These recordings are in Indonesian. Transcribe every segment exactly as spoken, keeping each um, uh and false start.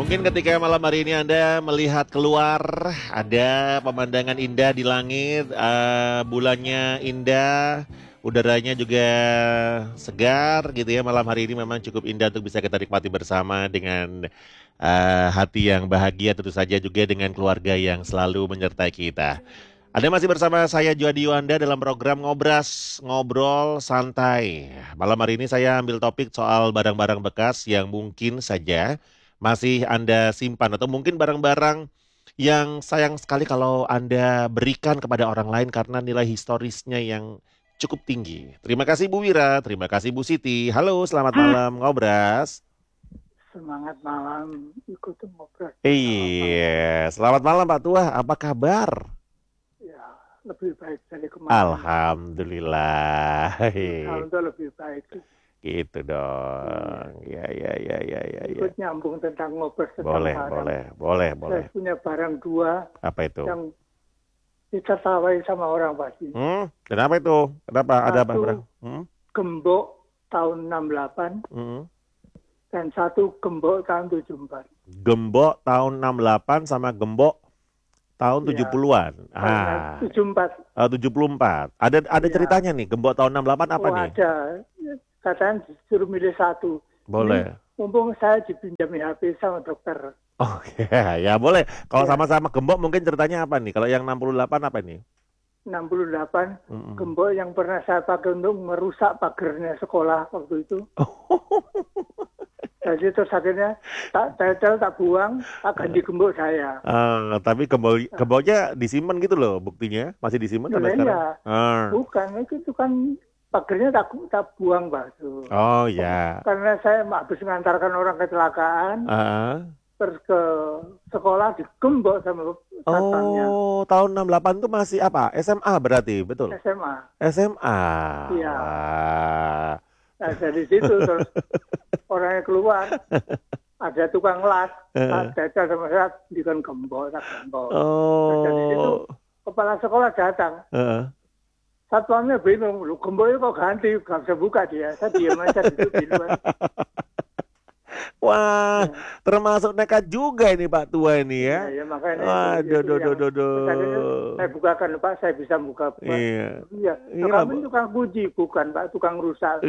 Mungkin ketika malam hari ini Anda melihat keluar, ada pemandangan indah di langit, eh, bulannya indah, udaranya juga segar gitu ya. Malam hari ini memang cukup indah untuk bisa kita nikmati bersama dengan eh, hati yang bahagia, tentu saja juga dengan keluarga yang selalu menyertai kita. Anda masih bersama saya Juadi Yuanda dalam program Ngobras, Ngobrol Santai. Malam hari ini saya ambil topik soal barang-barang bekas yang mungkin saja masih Anda simpan atau mungkin barang-barang yang sayang sekali kalau Anda berikan kepada orang lain karena nilai historisnya yang cukup tinggi. Terima kasih Bu Wira, terima kasih Bu Siti. Halo, selamat malam Ngobras. Semangat malam, ikut ngobrol. Iya, selamat malam Pak Tua, apa kabar? Ya, lebih baik dari kemarin. Alhamdulillah. Alhamdulillah lebih baik. Gitu dong. Ya, ya, ya, ya, ya. Ikut ya. Nyambung tentang ngobrol tentang boleh, barang. Boleh, boleh, boleh. Saya punya barang dua. Apa itu? Yang ditertawai sama orang pasti. Hmm, kenapa itu? Kenapa? Satu, ada apa barang? Hmm? Gembok tahun enam puluh delapan. Hmm. Dan satu gembok tahun tujuh puluh empat. Gembok tahun enam puluh delapan sama gembok tahun ya, tujuh puluhan. Ah. tujuh puluh empat. Uh, tujuh puluh empat. Ada ada ya. Ceritanya nih, gembok tahun enam puluh delapan apa oh, nih? Ada. Katanya disuruh milih satu. Boleh. Ini, mumpung saya dipinjami H P sama dokter. Oh ya, ya boleh. Kalau ya. sama-sama gembok mungkin ceritanya apa nih? Kalau yang enam puluh delapan apa nih? enam puluh delapan Mm-mm. gembok yang pernah saya pakai untuk merusak pagarnya sekolah waktu itu. Jadi terus akhirnya tak tetel, tak buang, tak ganti gembok saya. Uh, tapi gembok, gemboknya disimpan gitu loh, buktinya masih disimpan sampai sekarang? Ya. Uh. Bukan, itu kan pagernya tak, tak buang, Pak. Oh ya. Karena saya habis mengantarkan orang kecelakaan, uh. terus ke sekolah digembok sama satpamnya. Oh, tahun enam puluh delapan itu masih apa? S M A berarti, betul? S M A. S M A. Iya. Wah. Nah, dari situ terus orangnya keluar, ada tukang las, uh. tetel sama saya, dikan gembok, tak gembok. Oh. Nah, dari situ kepala sekolah datang. Uh. Satpamnya bingung, lu gemboknya kok ganti, gak bisa buka dia. Saya diam aja duduk di luar. Wah, ya. Termasuk nekat juga ini Pak Tua ini ya. Iya, ya, makanya Waduh, do, do, do, do. Saya bukakan Pak, saya bisa buka. Pak. Iya. Iya. Iya, kamu tukang kunci, bukan Pak, tukang rusak.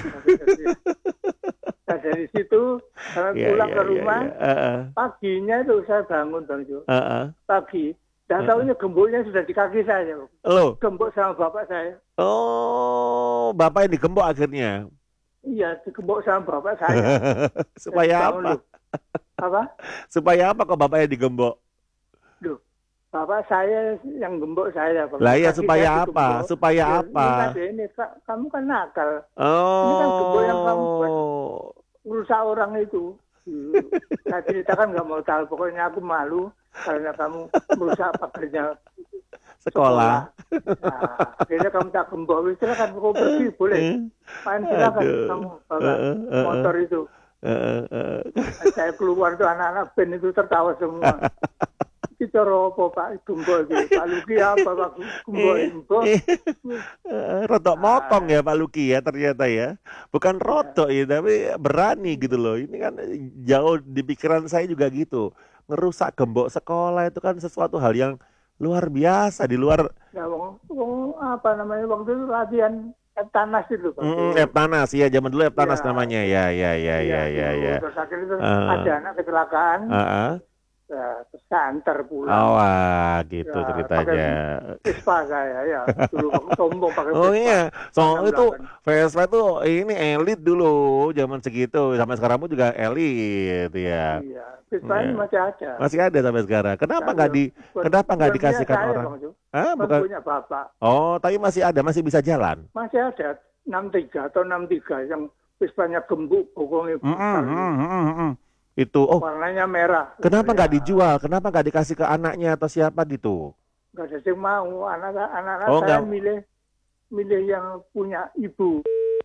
Nah, dari situ, saya ya, pulang ya, ke rumah, ya, ya. Uh, uh. paginya itu saya bangun Bang Jo. Uh, uh. Pagi. Dan uh, tahunya gemboknya sudah di kaki saya. Loh? Gembok sama bapak saya. Oh, bapak yang digembok akhirnya? Iya, digembok sama bapak saya. Supaya apa? Loh. Apa? Supaya apa kok bapak yang digembok? Loh, bapak saya yang gembok saya. Lah ya supaya apa? Supaya ya, apa? Ini, ini, kamu kan nakal. Oh. Ini kan gembok yang kamu buat merusak orang itu. Saya ceritakan nggak mau tahu. Pokoknya aku malu karena kamu merusak pagarnya sekolah. Nah, akhirnya kamu tak gembok, silakan kamu pergi, boleh. Main silakan kamu bawa uh, uh, uh, motor itu. Uh, uh, uh. Saya keluar tuh anak-anak band itu tertawa semua. Kita ropo Pak gembok itu. Pak Luki apa Pak gembok itu? Rotok motong ya Pak Luki ya ternyata ya. Bukan rotok ya, tapi berani gitu loh. Ini kan jauh di pikiran saya juga gitu. Ngerusak gembok sekolah itu kan sesuatu hal yang luar biasa di luar. Ya, wong, wong, apa namanya waktu itu latihan Eptanas itu. Mm, Eptanas ya, zaman dulu Eptanas ya, namanya ya, ya, ya, ya, ya, ya. Terus akhirnya itu uh, ada anak kecelakaan, uh, uh. Ya, terus saya antar pulang. Oh, wah, gitu ya, ceritanya. Vespa saya ya, dulu sombong pakai Vespa. Oh iya, so itu Vespa itu ini elit dulu zaman segitu, sampai sekarang pun juga elit ya. Iya. Vespa ini masih ada. Masih ada sampai sekarang. Kenapa nggak di buat, kenapa nggak dikasihkan saya, orang? Hah, bukan punya bapak. Oh, tapi masih ada, masih bisa jalan. Masih ada enam tiga atau enam tiga yang Vespanya gembuk, pokoknya. Mm -mm, mm -mm, mm -mm. Itu oh. Warnanya merah. Kenapa nggak ya. dijual? Kenapa nggak dikasih ke anaknya atau siapa gitu? Nggak ada yang mau. Anak-anak oh, saya enggak. milih milih yang punya ibu.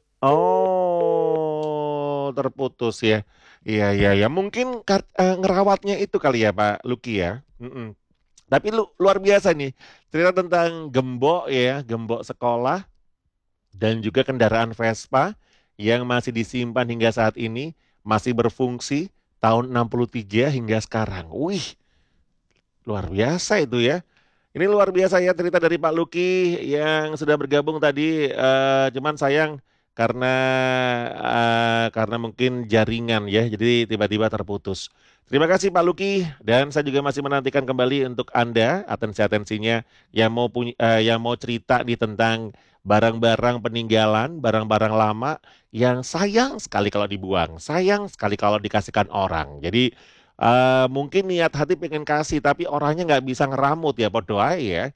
Oh, terputus ya. Iya, iya, ya. Mungkin uh, ngerawatnya itu kali ya, Pak Luki ya. Mm-mm. Tapi lu, luar biasa nih. Cerita tentang gembok ya, gembok sekolah dan juga kendaraan Vespa yang masih disimpan hingga saat ini, masih berfungsi, tahun enam puluh tiga hingga sekarang. Wih, luar biasa itu ya. Ini luar biasa ya cerita dari Pak Luki yang sudah bergabung tadi. Eh, cuman sayang karena eh, karena mungkin jaringan ya, jadi tiba-tiba terputus. Terima kasih Pak Luki dan saya juga masih menantikan kembali untuk Anda atensi-atensinya yang mau punya eh, yang mau cerita di tentang barang-barang peninggalan, barang-barang lama yang sayang sekali kalau dibuang, sayang sekali kalau dikasihkan orang. Jadi Eh, mungkin niat hati pengen kasih, tapi orangnya nggak bisa ngeramut ya, berdoa ya.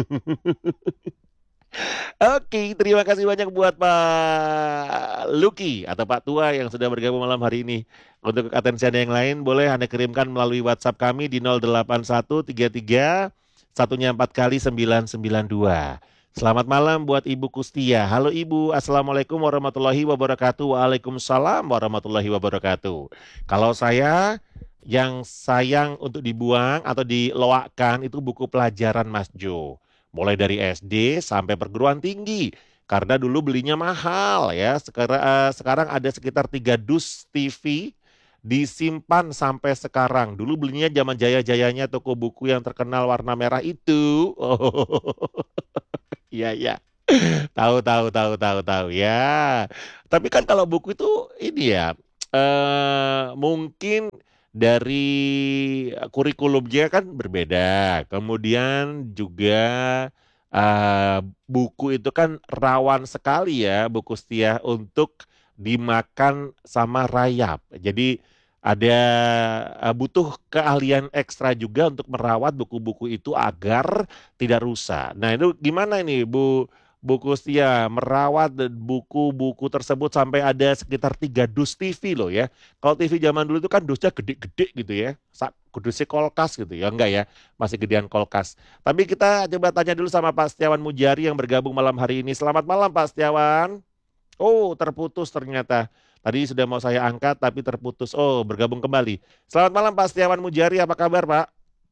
Oke, terima kasih banyak buat Pak Luki atau Pak Tua yang sudah bergabung malam hari ini. Untuk atensi Anda yang lain, boleh Anda kirimkan melalui WhatsApp kami di nol delapan satu tiga tiga satunya empat kali sembilan sembilan dua. Selamat malam buat Ibu Kustia. Halo Ibu, Assalamualaikum warahmatullahi wabarakatuh. Waalaikumsalam warahmatullahi wabarakatuh. Kalau saya yang sayang untuk dibuang atau diloakkan itu buku pelajaran Mas Jo. Mulai dari S D sampai perguruan tinggi. Karena dulu belinya mahal ya. Sekarang, eh, sekarang ada sekitar tiga dus T V disimpan sampai sekarang. Dulu belinya zaman jaya-jayanya toko buku yang terkenal warna merah itu. Oh, iya iya. Tahu tahu tahu tahu tahu ya. Tapi kan kalau buku itu ini ya eh mungkin dari kurikulumnya kan berbeda. Kemudian juga eh, buku itu kan rawan sekali ya buku Setia untuk dimakan sama rayap. Jadi ada eh, butuh keahlian ekstra juga untuk merawat buku-buku itu agar tidak rusak. Nah, itu gimana ini Bu Bu Kustia merawat buku-buku tersebut sampai ada sekitar tiga dus T V loh ya. Kalau T V zaman dulu itu kan dusnya gede-gede gitu ya. Sa- Dusnya kolkas gitu ya. Enggak ya, masih gedean kolkas. Tapi kita coba tanya dulu sama Pak Setiawan Mujari yang bergabung malam hari ini. Selamat malam Pak Setiawan. Oh, terputus ternyata. Tadi sudah mau saya angkat tapi terputus. Oh, bergabung kembali. Selamat malam Pak Setiawan Mujari, apa kabar Pak?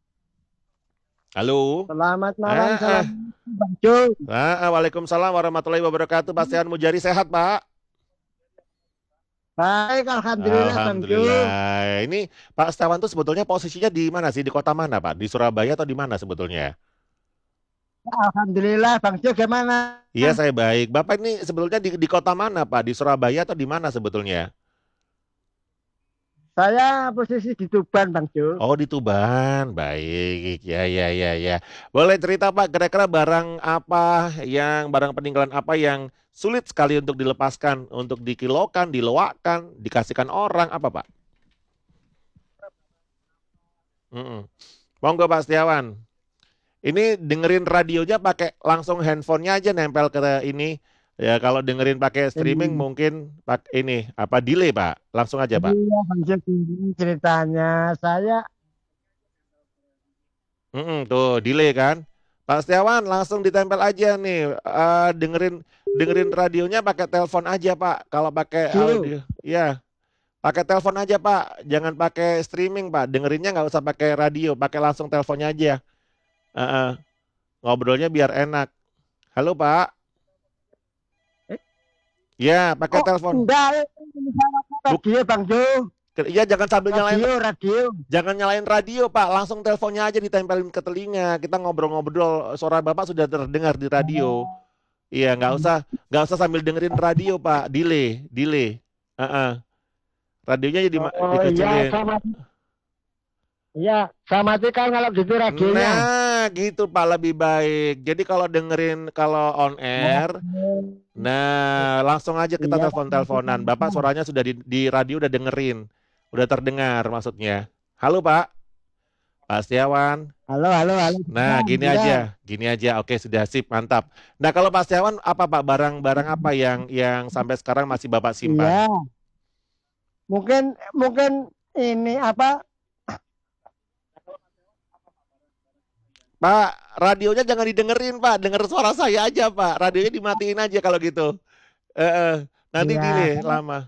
Halo? Selamat malam, Ah, ah. salam Bang Jo. Ah, ah, Waalaikumsalam warahmatullahi wabarakatuh. Pak Setiawan Mujari sehat Pak? Baik, Alhamdulillah Bang Jo. Alhamdulillah. Ini Pak Setiawan tuh sebetulnya posisinya di mana sih? Di kota mana Pak? Di Surabaya atau di mana sebetulnya? Alhamdulillah Bang Jo gimana? Iya saya baik. Bapak ini sebetulnya di, di kota mana Pak? Di Surabaya atau di mana sebetulnya? Saya posisi di Tuban Bang Jo. Oh di Tuban, baik. Ya ya ya ya. Boleh cerita Pak, kira-kira barang apa yang barang peninggalan apa yang sulit sekali untuk dilepaskan, untuk dikilokan, diloakkan, dikasihkan orang apa Pak? Mm-mm. Monggo Pak Setiawan. Ini dengerin radionya pakai langsung handphonenya aja nempel ke ini. Ya kalau dengerin pakai streaming Ini mungkin pak ini apa delay Pak? Langsung aja Pak. iya Bang Jo gini ceritanya. Saya Mm-mm, tuh delay kan? Pak Setiawan langsung ditempel aja nih. Eh, dengerin dengerin radionya pakai telepon aja Pak. Kalau pakai dulu. audio, ya pakai telepon aja Pak. Jangan pakai streaming Pak. Dengerinnya nggak usah pakai radio, pakai langsung teleponnya aja. Eh, eh, ngobrolnya biar enak. Halo Pak. Eh, Ya pakai oh telepon. enggak, ini saya Buk, radio Bang Jo. ya jangan sambil nyalain Radio, radio. jangan nyalain radio Pak. Langsung teleponnya aja ditempelin ke telinga. Kita ngobrol-ngobrol. Suara Bapak sudah terdengar di radio. Iya, nggak usah nggak usah sambil dengerin radio Pak, delay, delay. Heeh. Radionya jadi Oh iya, dikecilin. sama. Iya, saya matikan kalau gitu radionya. Nah, gitu Pak lebih baik. Jadi kalau dengerin kalau on air, nah langsung aja kita Iya, telepon-teleponan. Bapak suaranya sudah di, di radio udah dengerin, udah terdengar maksudnya. Halo Pak, Pak Setiawan. halo, halo, halo. Nah, gini Iya, aja, gini aja. Oke, sudah sip, mantap. Nah, kalau Pak Setiawan apa Pak barang-barang apa yang yang sampai sekarang masih Bapak simpan? iya. Mungkin mungkin ini apa? Pak, radionya jangan didengerin, Pak. Denger suara saya aja, Pak. Radionya dimatiin aja kalau gitu. Eh, eh. Nanti Ya, delay saya, lama.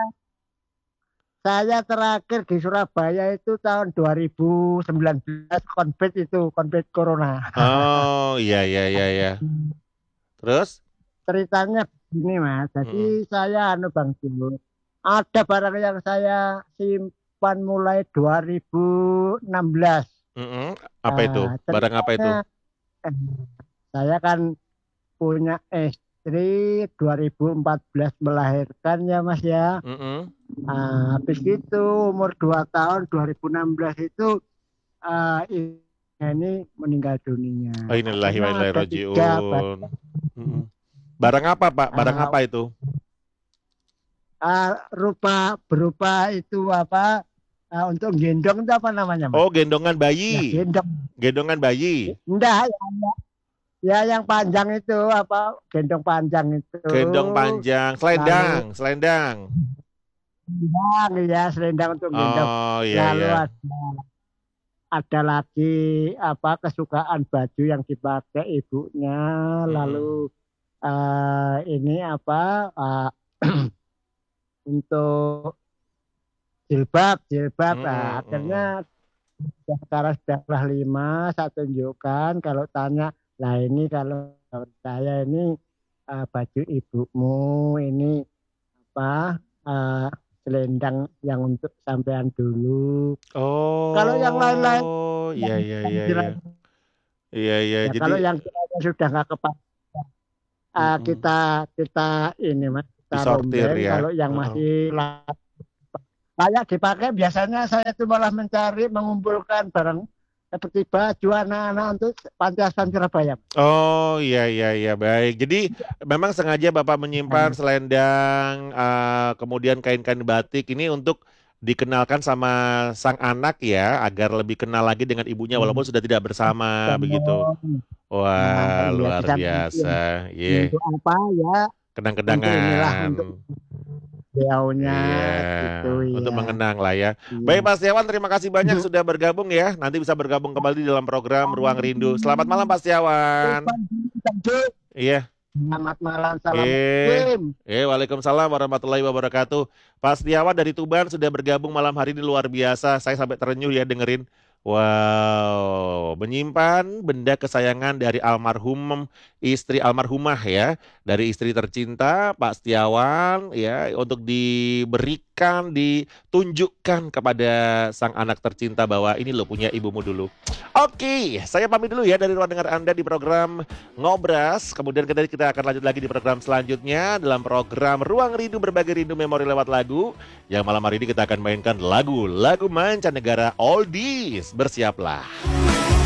saya terakhir di Surabaya itu tahun dua ribu sembilan belas konflik itu konflik corona. Oh, iya, iya, iya, iya. Terus? Ceritanya begini Mas. Mm-mm. Jadi saya anu Bang Jul, ada barang yang saya sim kapan mulai dua ribu enam belas. Mm-mm. Apa itu? Nah, Barang apa itu? ceritanya eh, saya kan punya istri dua ribu empat belas melahirkan ya Mas ya. Mm-mm. Nah, habis itu umur dua tahun dua ribu enam belas itu eh, ini meninggal dunia. Oh, innalillahi wa Akhirnya inna ilaihi ada tiga raji'un. Mm-mm. Barang apa, Pak? Barang eh, apa itu? eh, rupa berupa itu apa eh, untuk gendong itu apa namanya Mas? Oh, gendongan Ya bayi. gendong. Gendongan bayi. Enggak, ya, ya yang panjang itu apa gendong panjang itu. Gendong panjang, Lalu selendang, selendang. selendang ya selendang untuk gendong. Oh, iya Lalu iya. ada ada lagi apa kesukaan baju yang dipakai ibunya. Mm-mm. Lalu eh, ini apa eh, untuk jilbab jilbab. Nah, Mm-mm, akhirnya mm-mm. sekarang sudah kelas lima saya tunjukkan kalau tanya lah ini kalau menurut saya ini eh, baju ibumu ini apa eh, selendang yang untuk sampean dulu. Kalau yang lain-lain Oh, iya yang iya yang iya iya. kira- Iya iya. ya Jadi kalau yang kiranya sudah nggak kepakai eh, mm-mm. kita kita ini mas kita Disortir rombeng. ya. Kalau yang Heeh. masih la- layak dipakai biasanya saya itu malah mencari mengumpulkan barang seperti baju anak-anak untuk panti asuhan Surabaya. Oh, iya iya iya, baik. Jadi memang sengaja Bapak menyimpan Nah, selendang, eh, kemudian kain-kain batik ini untuk dikenalkan sama sang anak ya, agar lebih kenal lagi dengan ibunya walaupun sudah tidak bersama begitu. nah, Wah, iya luar di samping itu ya, biasa. Iya, untuk apa ya untuk inilah kenang-kenangan. untuk beliaunya Iya, gitu untuk ya. mengenang lah ya. Baik Iya. Pak Setiawan, terima kasih banyak sudah bergabung ya. Nanti bisa bergabung kembali dalam program Ruang Rindu. Selamat malam Pak Setiawan. Iya, Selamat malam, eh, assalamualaikum. eh, waalaikumsalam warahmatullahi wabarakatuh. Pak Setiawan dari Tuban sudah bergabung malam hari ini luar biasa. Saya sampai terenyuh ya dengerin. Wow, menyimpan benda kesayangan dari almarhum istri almarhumah ya, dari istri tercinta Pak Setiawan ya, untuk diberikan, ditunjukkan kepada sang anak tercinta bahwa ini lo punya ibumu dulu. Oke, saya pamit dulu ya dari ruang dengar Anda di program Ngobras. Kemudian kita, kita akan lanjut lagi di program selanjutnya dalam program Ruang Rindu, berbagi rindu memori lewat lagu. Yang malam hari ini kita akan mainkan lagu-lagu mancanegara oldies. Bersiaplah.